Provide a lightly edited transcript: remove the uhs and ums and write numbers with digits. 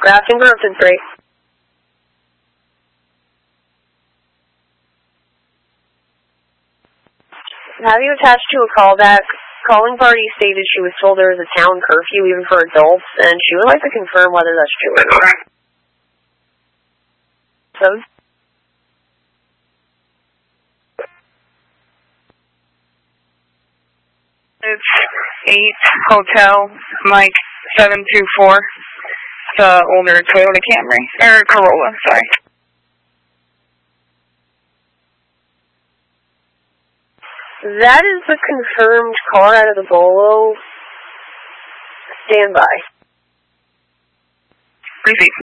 aircraft in Groton 3. Have you attached to a callback? Calling party stated she was told there was a town curfew even for adults, and she would like to confirm whether that's true or not. So, it's 8 Hotel Mike 724. The older Toyota Camry, or Corolla, sorry. that is the confirmed car out of the Bolo. Stand by. Receipt.